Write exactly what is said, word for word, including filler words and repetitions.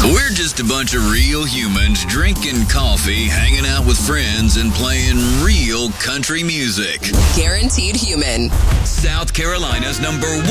We're just a bunch of real humans drinking coffee, hanging out with friends, and playing real country music. Guaranteed Human. South Carolina's number one.